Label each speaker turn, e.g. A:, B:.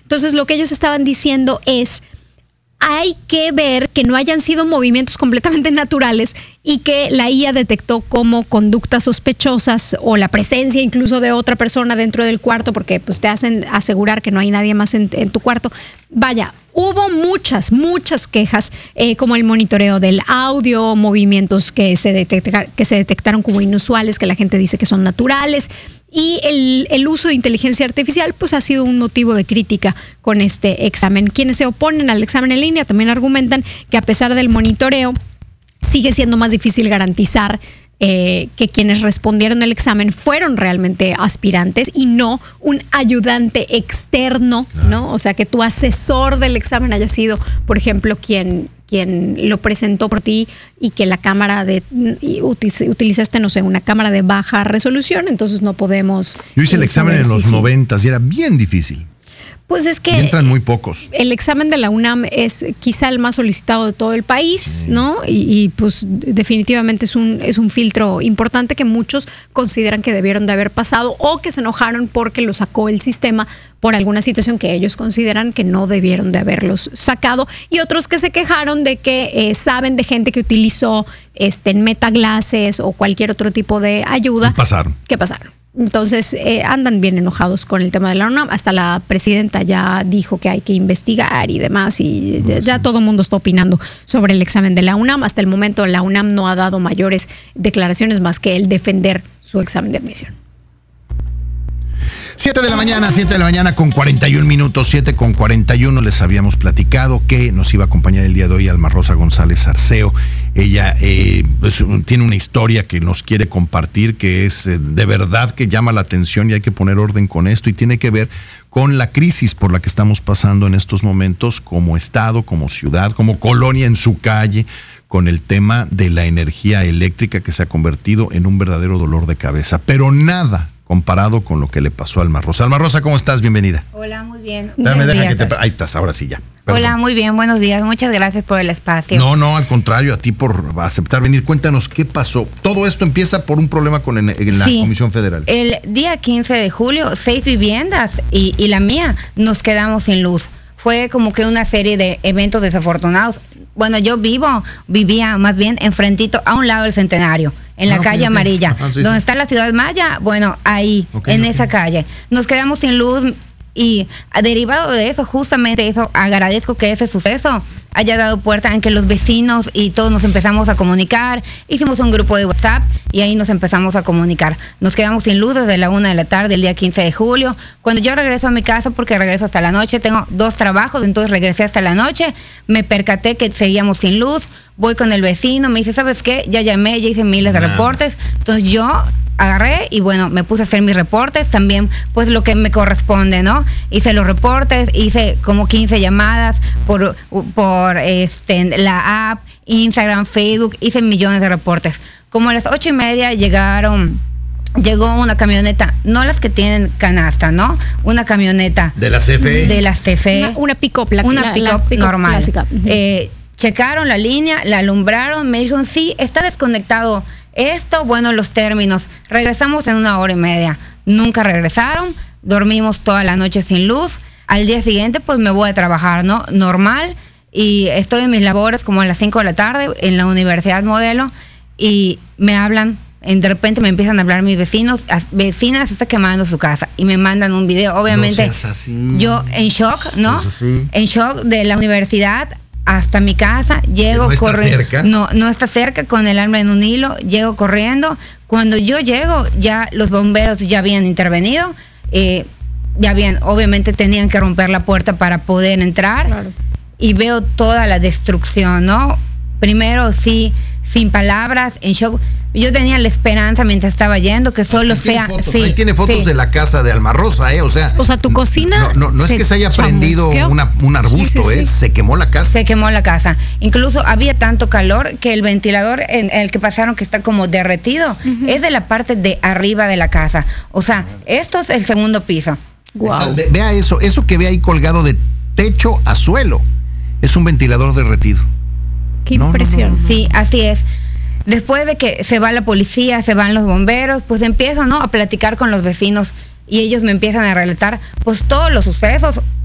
A: Entonces lo que ellos estaban diciendo es: hay que ver que no hayan sido movimientos completamente naturales y que la IA detectó como conductas sospechosas o la presencia incluso de otra persona dentro del cuarto, porque pues te hacen asegurar que no hay nadie más en tu cuarto. Vaya, hubo muchas quejas, como el monitoreo del audio, movimientos que se detectaron como inusuales, que la gente dice que son naturales. Y el uso de inteligencia artificial pues ha sido un motivo de crítica con este examen. Quienes se oponen al examen en línea también argumentan que a pesar del monitoreo sigue siendo más difícil garantizar que quienes respondieron el examen fueron realmente aspirantes y no un ayudante externo, ¿no? O sea, que tu asesor del examen haya sido, por ejemplo, quien lo presentó por ti y que la cámara utilizaste, no sé, una cámara de baja resolución, entonces no podemos...
B: Yo hice el examen en los 90s y era bien difícil.
A: Pues es que...
B: Y entran muy pocos.
A: El examen de la UNAM es quizá el más solicitado de todo el país, ¿no? Y pues definitivamente es un filtro importante que muchos consideran que debieron de haber pasado o que se enojaron porque lo sacó el sistema por alguna situación que ellos consideran que no debieron de haberlos sacado, y otros que se quejaron de que saben de gente que utilizó en Metaglasses o cualquier otro tipo de ayuda. ¿Qué pasaron? Entonces andan bien enojados con el tema de la UNAM. Hasta la presidenta ya dijo que hay que investigar y demás, y ya todo el mundo está opinando sobre el examen de la UNAM. Hasta el momento la UNAM no ha dado mayores declaraciones más que el defender su examen de admisión.
B: 7 de la mañana con 41 minutos, 7:41. Les habíamos platicado que nos iba a acompañar el día de hoy Alma Rosa González Arceo. Ella pues, tiene una historia que nos quiere compartir, que es de verdad que llama la atención y hay que poner orden con esto, y tiene que ver con la crisis por la que estamos pasando en estos momentos como estado, como ciudad, como colonia en su calle, con el tema de la energía eléctrica que se ha convertido en un verdadero dolor de cabeza. Pero nada comparado con lo que le pasó a Alma Rosa. Alma Rosa, ¿cómo estás? Bienvenida.
C: Hola, muy bien.
B: Ahí estás, ahora sí ya. Perdón.
C: Hola, muy bien, buenos días. Muchas gracias por el espacio.
B: No, al contrario, a ti por aceptar venir. Cuéntanos, ¿qué pasó? Todo esto empieza por un problema en la Comisión Federal.
C: El día 15 de julio, 6 viviendas y la mía nos quedamos sin luz. Fue como que una serie de eventos desafortunados. Bueno, yo vivía más bien enfrentito a un lado del Centenario, en la calle Amarilla, donde está la Ciudad Maya. Bueno, ahí, esa calle. Nos quedamos sin luz y derivado de eso, justamente eso, agradezco que ese suceso haya dado puerta en que los vecinos y todos nos empezamos a comunicar. Hicimos un grupo de WhatsApp y ahí nos empezamos a comunicar. Nos quedamos sin luz desde la 1 de la tarde el día 15 de julio. Cuando yo regreso a mi casa, porque regreso hasta la noche, tengo 2 trabajos, entonces regresé hasta la noche, me percaté que seguíamos sin luz, voy con el vecino, me dice, ¿sabes qué? Ya llamé, ya hice miles de reportes. Entonces yo agarré y bueno, me puse a hacer mis reportes, también pues lo que me corresponde, ¿no? Hice los reportes, hice como 15 llamadas por la app, Instagram, Facebook, hice millones de reportes. Como a las 8:30 llegó una camioneta, no las que tienen canasta, ¿no? Una camioneta.
B: ¿De la CFE?
C: De la CFE.
A: Una pick-up.
C: Una pick-up normal.
A: Clásica.
C: Checaron la línea, la alumbraron, me dijeron, sí, está desconectado esto, bueno, los términos. Regresamos en 1:30. Nunca regresaron, dormimos toda la noche sin luz. Al día siguiente, pues me voy a trabajar, ¿no? Normal. Y estoy en mis labores como a las 5 de la tarde en la Universidad Modelo y me hablan, de repente me empiezan a hablar mis vecinas, se está quemando su casa y me mandan un video. Obviamente, yo en shock, ¿no? En shock de la universidad hasta mi casa, llego corriendo. No está cerca, con el alma en un hilo, llego corriendo. Cuando yo llego, ya los bomberos ya habían intervenido, obviamente tenían que romper la puerta para poder entrar. Claro. Y veo toda la destrucción, ¿no? Primero sí, sin palabras, en shock. Yo tenía la esperanza mientras estaba yendo que solo sea...
B: Ahí tiene fotos de la casa de Alma Rosa, O sea,
A: tu cocina...
B: No es que se haya prendido un arbusto, Se quemó la casa.
C: Se quemó la casa. Incluso había tanto calor que el ventilador en el que pasaron, que está como derretido, es de la parte de arriba de la casa. O sea, esto es el segundo piso.
B: Wow. Vea eso que ve ahí colgado de techo a suelo. Es un ventilador derretido.
A: Qué impresión.
C: Sí, así es. Después de que se va la policía, se van los bomberos, pues empiezo, ¿no?, a platicar con los vecinos y ellos me empiezan a relatar pues todos los sucesos.